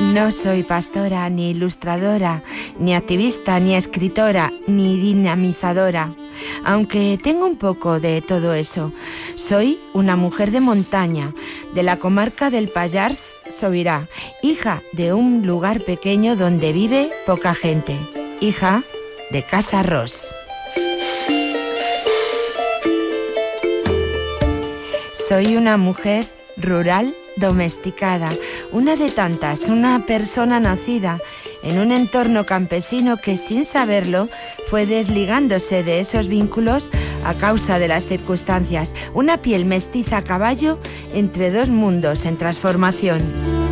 No soy pastora, ni ilustradora, ni activista, ni escritora, ni dinamizadora. Aunque tengo un poco de todo eso, soy una mujer de montaña, de la comarca del Pallars Sobirá, hija de un lugar pequeño donde vive poca gente, hija de Casa Ros. Soy una mujer rural domesticada, una de tantas, una persona nacida en un entorno campesino que sin saberlo fue desligándose de esos vínculos a causa de las circunstancias, una piel mestiza a caballo entre dos mundos en transformación.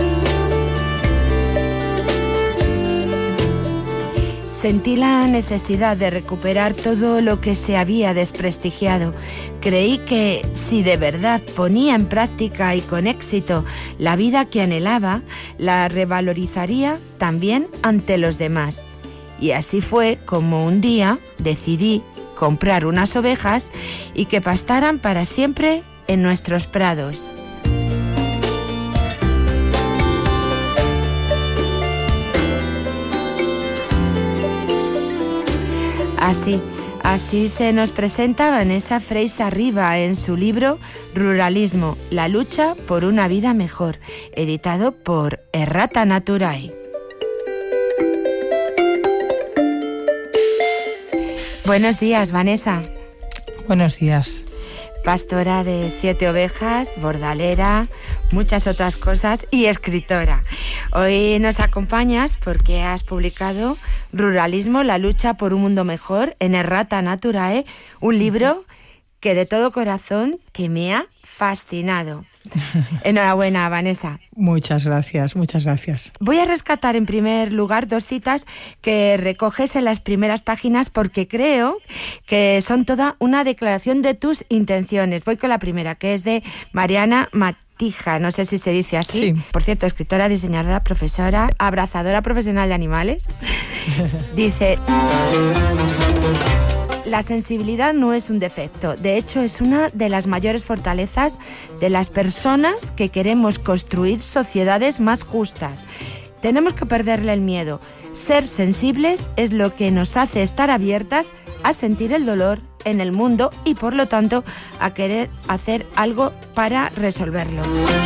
Sentí la necesidad de recuperar todo lo que se había desprestigiado. Creí que si de verdad ponía en práctica y con éxito la vida que anhelaba, la revalorizaría también ante los demás. Y así fue como un día decidí comprar unas ovejas y que pastaran para siempre en nuestros prados. Así se nos presenta Vanessa Freisa Riba en su libro Ruralismo, la lucha por una vida mejor, editado por Errata Naturae. Buenos días, Vanessa. Buenos días. Pastora de 7 ovejas, bordalera, muchas otras cosas y escritora. Hoy nos acompañas porque has publicado Ruralismo, la lucha por un mundo mejor en Errata Naturae, un libro que de todo corazón que me ha fascinado. Enhorabuena, Vanessa. Muchas gracias, muchas gracias. Voy a rescatar en primer lugar 2 citas que recoges en las primeras páginas porque creo que son toda una declaración de tus intenciones. Voy con la primera, que es de Mariana Matija, no sé si se dice así. Sí. Por cierto, escritora, diseñadora, profesora, abrazadora profesional de animales. Dice: la sensibilidad no es un defecto, de hecho es una de las mayores fortalezas de las personas que queremos construir sociedades más justas. Tenemos que perderle el miedo. Ser sensibles es lo que nos hace estar abiertas a sentir el dolor en el mundo y por lo tanto a querer hacer algo para resolverlo.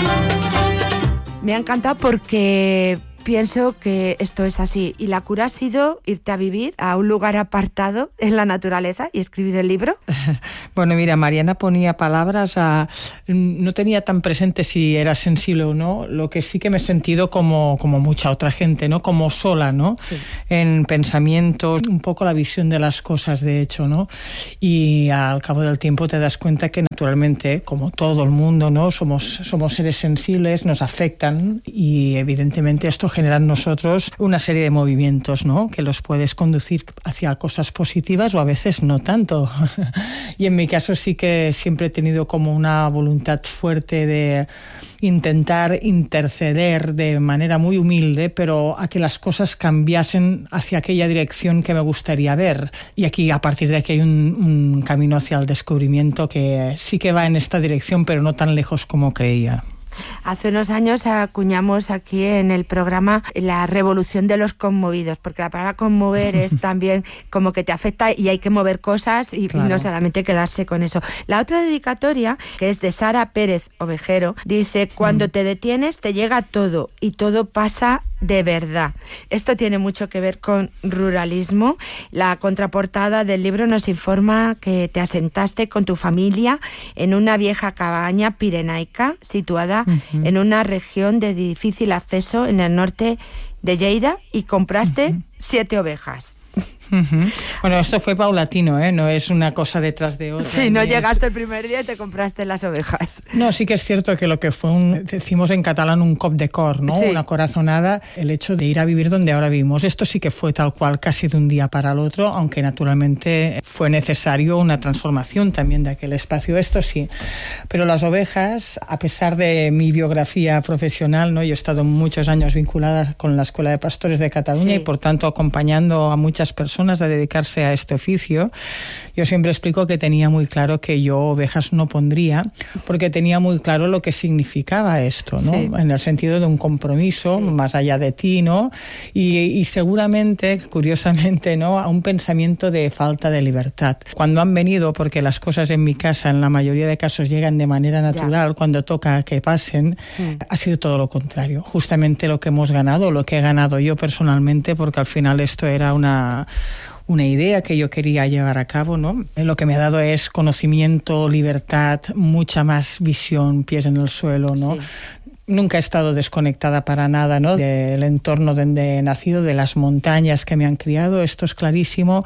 Me ha encantado porque pienso que esto es así y la cura ha sido irte a vivir a un lugar apartado en la naturaleza y escribir el libro. Bueno, mira, Mariana ponía palabras no tenía tan presente si era sensible o no, lo que sí que me he sentido como mucha otra gente, ¿no? Como sola, ¿no? Sí. En pensamientos, un poco la visión de las cosas, de hecho, ¿no? Y al cabo del tiempo te das cuenta que naturalmente, como todo el mundo, ¿no? Somos seres sensibles, nos afectan y evidentemente esto genera en nosotros una serie de movimientos, ¿no? Que los puedes conducir hacia cosas positivas o a veces no tanto. Y en mi caso sí que siempre he tenido como una voluntad fuerte de intentar interceder de manera muy humilde, pero a que las cosas cambiasen hacia aquella dirección que me gustaría ver. Y aquí, a partir de aquí, hay un camino hacia el descubrimiento que sí que va en esta dirección, pero no tan lejos como creía. Hace unos años acuñamos aquí en el programa la revolución de los conmovidos, porque la palabra conmover es también como que te afecta y hay que mover cosas y, claro, y no solamente quedarse con eso. La otra dedicatoria, que es de Sara Pérez Ovejero, dice: cuando te detienes te llega todo y todo pasa de verdad. Esto tiene mucho que ver con ruralismo. La contraportada del libro nos informa que te asentaste con tu familia en una vieja cabaña pirenaica situada en una región de difícil acceso en el norte de Lleida y compraste 7 ovejas. Bueno, esto fue paulatino, ¿eh? No es una cosa detrás de otra. Sí, no llegaste el primer día y te compraste las ovejas. No, sí que es cierto que lo que fue decimos en catalán, un cop de cor, ¿no? Sí. Una corazonada, el hecho de ir a vivir donde ahora vivimos. Esto sí que fue tal cual, casi de un día para el otro, aunque naturalmente fue necesario una transformación también de aquel espacio, esto sí. Pero las ovejas, a pesar de mi biografía profesional, ¿no? Yo he estado muchos años vinculada con la Escuela de Pastores de Cataluña, sí, y por tanto acompañando a muchas personas personas a dedicarse a este oficio, yo siempre explico que tenía muy claro que yo ovejas no pondría, porque tenía muy claro lo que significaba esto, ¿no? Sí. En el sentido de un compromiso, sí, más allá de ti, ¿no? Y seguramente, curiosamente, ¿no?, a un pensamiento de falta de libertad. Cuando han venido, porque las cosas en mi casa en la mayoría de casos llegan de manera natural, ya, cuando toca que pasen, ha sido todo lo contrario. Justamente lo que hemos ganado, lo que he ganado yo personalmente, porque al final esto era una idea que yo quería llevar a cabo, ¿no? Lo que me ha dado es conocimiento, libertad, mucha más visión, pies en el suelo, ¿no? Sí. Nunca he estado desconectada para nada, ¿no?, del entorno donde he nacido, de las montañas que me han criado, esto es clarísimo,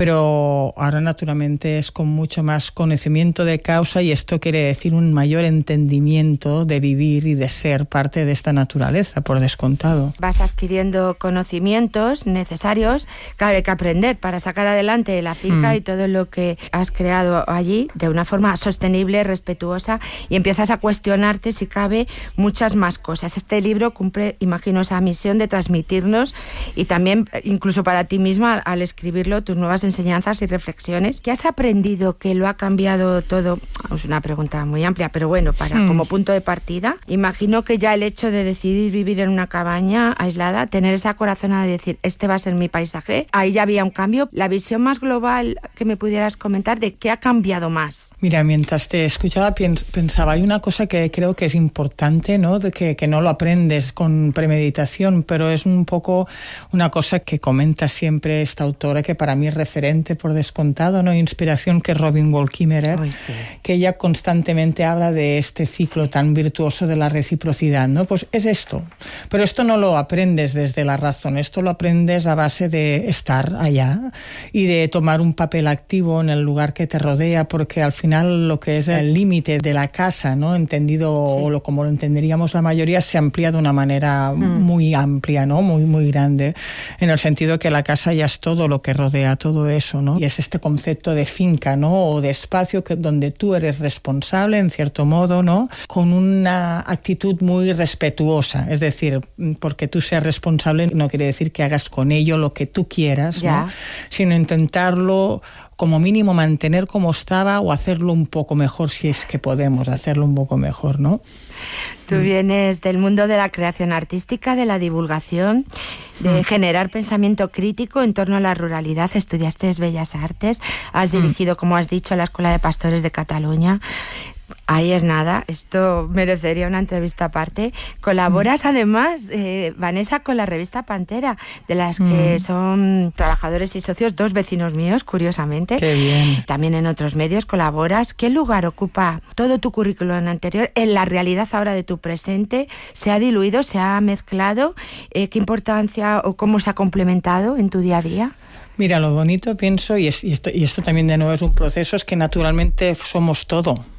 pero ahora naturalmente es con mucho más conocimiento de causa, y esto quiere decir un mayor entendimiento de vivir y de ser parte de esta naturaleza, por descontado. Vas adquiriendo conocimientos necesarios, claro, hay que aprender para sacar adelante la finca y todo lo que has creado allí de una forma sostenible, respetuosa, y empiezas a cuestionarte, si cabe, muchas más cosas. Este libro cumple, imagino, esa misión de transmitirnos, y también, incluso para ti misma, al escribirlo, tus nuevas enseñanzas y reflexiones. ¿Qué has aprendido que lo ha cambiado todo? Es una pregunta muy amplia, pero bueno, como punto de partida, imagino que ya el hecho de decidir vivir en una cabaña aislada, tener esa corazonada de decir, este va a ser mi paisaje, ahí ya había un cambio. La visión más global que me pudieras comentar de qué ha cambiado más. Mira, mientras te escuchaba pensaba, hay una cosa que creo que es importante, ¿no?, de que no lo aprendes con premeditación, pero es un poco una cosa que comenta siempre esta autora, que para mí es referente por descontado, ¿no?, inspiración, que es Robin Wall Kimmerer, sí, que ella constantemente habla de este ciclo, sí, tan virtuoso de la reciprocidad, ¿no? Pues es esto, pero esto no lo aprendes desde la razón, esto lo aprendes a base de estar allá y de tomar un papel activo en el lugar que te rodea, porque al final lo que es el límite de la casa, ¿no?, entendido, sí, o como lo entenderíamos la mayoría, se amplía de una manera muy amplia, ¿no?, muy grande, en el sentido que la casa ya es todo lo que rodea todo eso, ¿no? Y es este concepto de finca, ¿no?, o de espacio donde tú eres responsable, en cierto modo, ¿no?, con una actitud muy respetuosa. Es decir, porque tú seas responsable no quiere decir que hagas con ello lo que tú quieras, ¿no?, sino intentarlo como mínimo mantener como estaba, o hacerlo un poco mejor, si es que podemos hacerlo un poco mejor, ¿no? Tú vienes del mundo de la creación artística, de la divulgación, de generar pensamiento crítico en torno a la ruralidad. Estudiaste Bellas Artes, has dirigido, como has dicho, la Escuela de Pastores de Cataluña. Ahí es nada, esto merecería una entrevista aparte. Colaboras además, Vanessa, con la revista Pantera, de las que son trabajadores y socios, 2 vecinos míos, curiosamente. Qué bien. También en otros medios colaboras. ¿Qué lugar ocupa todo tu currículum anterior en la realidad ahora de tu presente? ¿Se ha diluido, se ha mezclado? ¿Qué importancia o cómo se ha complementado en tu día a día? Mira, lo bonito, pienso, y esto también de nuevo es un proceso, es que naturalmente somos todo.